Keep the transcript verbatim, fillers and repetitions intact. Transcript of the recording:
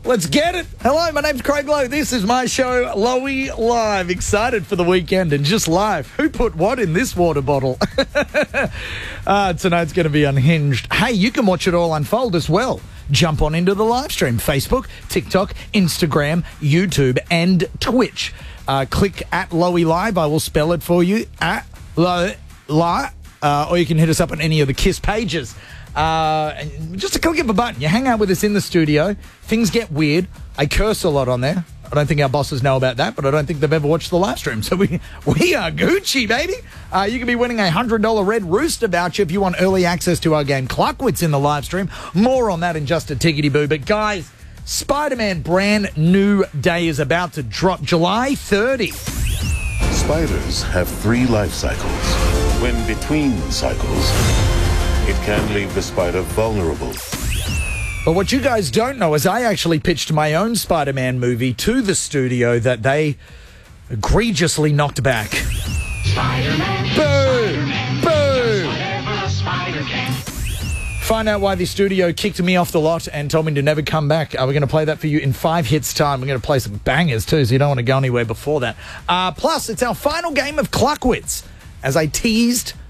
Let's get it. Hello, my name's Craig Lowe. This is my show, Lowy Live. Excited for the weekend and just live. Who put what in this water bottle? uh, tonight's going to be unhinged. Hey, you can watch it all unfold as well. Jump on into the live stream. Facebook, TikTok, Instagram, YouTube, and Twitch. Uh, click at Lowy Live. I will spell it for you. At Lowy Live. Uh, or you can hit us up on any of the KISS pages. Uh, and just a click of a button. You hang out with us in the studio. Things get weird. I curse a lot on there. I don't think our bosses know about that, but I don't think they've ever watched the live stream. So we we are Gucci, baby. Uh, you can be winning a one hundred dollars Red Rooster voucher if you want early access to our game Cluckwits in the live stream. More on that in just a tickety-boo. But guys, Spider-Man brand new day is about to drop July thirtieth. Spiders have three life cycles. When between cycles, it can leave the spider vulnerable. But what you guys don't know is I actually pitched my own Spider-Man movie to the studio that they egregiously knocked back. Spider-Man, Boo! Boo! whatever a spider can. Find out why the studio kicked me off the lot and told me to never come back. Uh, we're going to play that for you in five hits time. We're going to play some bangers too, so you don't want to go anywhere before that. Uh, plus, it's our final game of Cluckwits. As I teased